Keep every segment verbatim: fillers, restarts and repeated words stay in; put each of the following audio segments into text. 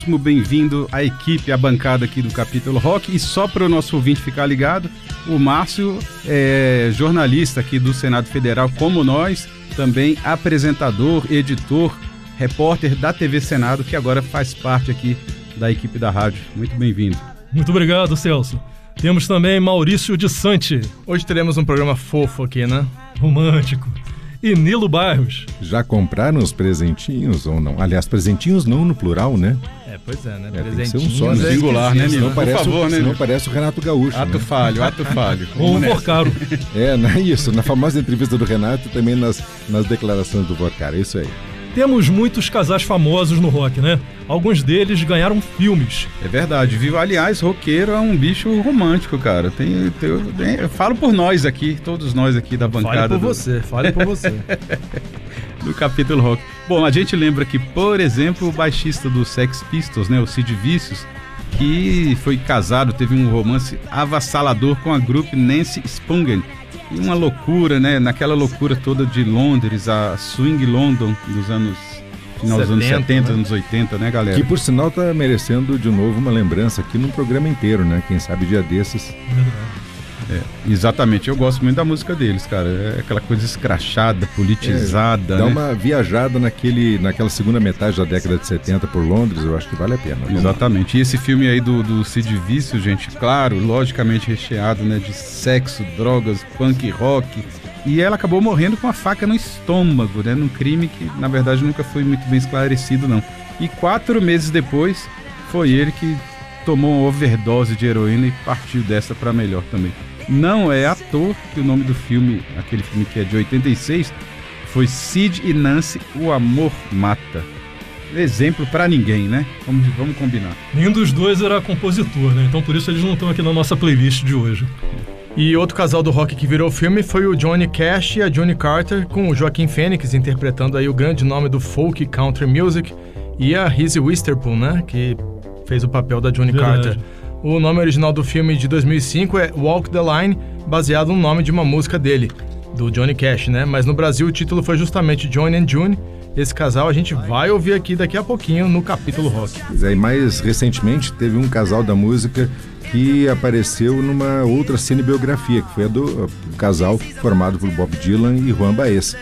Bem-vindo à equipe, à bancada aqui do Capítulo Rock. E só para o nosso ouvinte ficar ligado, o Márcio é jornalista aqui do Senado Federal, como nós, também apresentador, editor, repórter da T V Senado, que agora faz parte aqui da equipe da rádio. Muito bem-vindo. Muito obrigado, Celso. Temos também Maurício de Sante. Hoje teremos um programa fofo aqui, né? Romântico. E Nilo Barros. Já compraram os presentinhos ou não? Aliás, presentinhos não no plural, né? É, pois é, né? É, presentinhos um só, né? Singular, né, Nilo? Senão parece, Por favor, o, né, senão Nilo? parece o Renato Gaúcho. Ato né? falho, ato falho. Ou o Porcaro. É, não é isso. Na famosa entrevista do Renato e também nas, nas declarações do Porcaro. É isso aí. Temos muitos casais famosos no rock, né? Alguns deles ganharam filmes. É verdade, viu? Aliás, roqueiro é um bicho romântico, cara. Tem, tem, tem, eu falo por nós aqui, todos nós aqui da bancada. Fale por do, você, fale por você. do Capítulo Rock. Bom, a gente lembra que, por exemplo, o baixista do Sex Pistols, né, o Sid Vicious, que foi casado, teve um romance avassalador com a grupo Nancy Spungen. E uma loucura, né? Naquela loucura toda de Londres, a Swing London dos anos... Final dos anos setenta, né? Anos oitenta, né, galera? Que, por sinal, tá merecendo de novo uma lembrança aqui num programa inteiro, né? Quem sabe dia desses. É, exatamente, eu gosto muito da música deles, cara. É aquela coisa escrachada, politizada. É, dá né? uma viajada naquele, naquela segunda metade da década de setenta por Londres, eu acho que vale a pena. Né? Exatamente. E esse filme aí do, do Sid Vicious, gente, claro, logicamente recheado, né, de sexo, drogas, punk rock. E ela acabou morrendo com a faca no estômago, né, num crime que, na verdade, nunca foi muito bem esclarecido, não. E quatro meses depois, foi ele que tomou uma overdose de heroína e partiu dessa pra melhor também. Não é à toa que o nome do filme, aquele filme que é de oitenta e seis, foi Sid e Nancy, O Amor Mata. Exemplo pra ninguém, né? Vamos, vamos combinar. Nenhum dos dois era compositor, né? Então por isso eles não estão aqui na nossa playlist de hoje. E outro casal do rock que virou filme foi o Johnny Cash e a Johnny Carter, com o Joaquin Phoenix interpretando aí o grande nome do folk country music, e a Reese Witherspoon, né? Que fez o papel da Johnny Verdade. Carter. O nome original do filme de dois mil e cinco é Walk the Line, baseado no nome de uma música dele, do Johnny Cash, né? Mas no Brasil o título foi justamente Johnny and June. Esse casal a gente vai ouvir aqui daqui a pouquinho no Capítulo Rock. Pois é, e mais recentemente teve um casal da música que apareceu numa outra cinebiografia, que foi a do a, o casal formado por Bob Dylan e Juan Baez.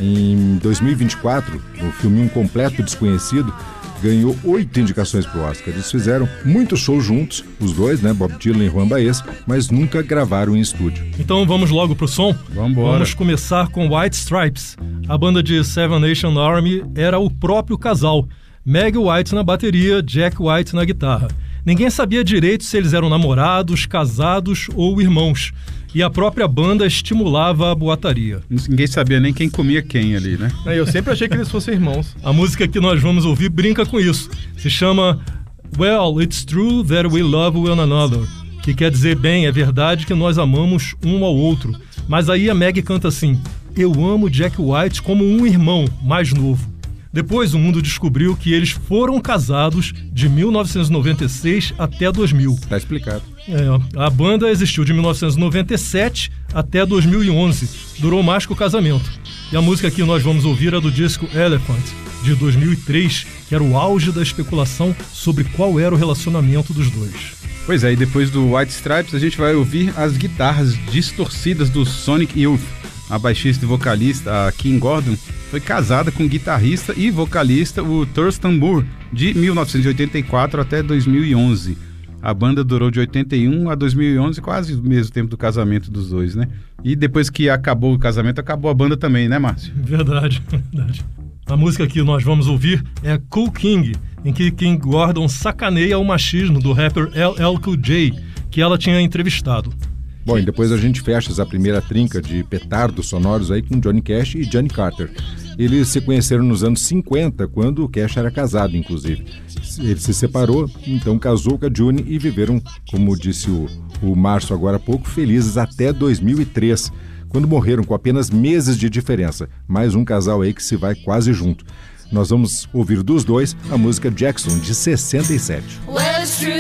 Em dois mil e vinte e quatro, o filme Um Completo Desconhecido ganhou oito indicações para o Oscar. Eles fizeram muitos shows juntos, os dois, né, Bob Dylan e Juan Baez, mas nunca gravaram em estúdio. Então vamos logo pro som? Vambora. Vamos começar com White Stripes. A banda de Seven Nation Army era o próprio casal. Meg White na bateria, Jack White na guitarra. Ninguém sabia direito se eles eram namorados, casados ou irmãos. E a própria banda estimulava a boataria. Ninguém sabia nem quem comia quem ali, né? Eu sempre achei que eles fossem irmãos. A música que nós vamos ouvir brinca com isso. Se chama Well, It's True That We Love One Another, que quer dizer, bem, é verdade que nós amamos um ao outro. Mas aí a Meg canta assim: eu amo Jack White como um irmão mais novo. Depois o mundo descobriu que eles foram casados de mil novecentos e noventa e seis até dois mil. Tá explicado. É, a banda existiu de mil novecentos e noventa e sete até dois mil e onze. Durou mais que o casamento. E a música que nós vamos ouvir é do disco Elephant, de dois mil e três, que era o auge da especulação sobre qual era o relacionamento dos dois. Pois é, e depois do White Stripes a gente vai ouvir as guitarras distorcidas do Sonic Youth. A baixista e vocalista, a Kim Gordon, foi casada com o guitarrista e vocalista, o Thurston Moore, de mil novecentos e oitenta e quatro até dois mil e onze. A banda durou de oitenta e um a dois mil e onze, quase o mesmo tempo do casamento dos dois, né? E depois que acabou o casamento, acabou a banda também, né, Márcio? Verdade, verdade. A música que nós vamos ouvir é Cool King, em que Kim Gordon sacaneia o machismo do rapper L L Cool J, que ela tinha entrevistado. Bom, e depois a gente fecha essa primeira trinca de petardos sonoros aí com Johnny Cash e Johnny Carter. Eles se conheceram nos anos cinquenta, quando o Cash era casado, inclusive. Ele se separou, então casou com a June e viveram, como disse o, o Márcio agora há pouco, felizes até dois mil e três, quando morreram com apenas meses de diferença. Mais um casal aí que se vai quase junto. Nós vamos ouvir dos dois a música Jackson, de sessenta e sete.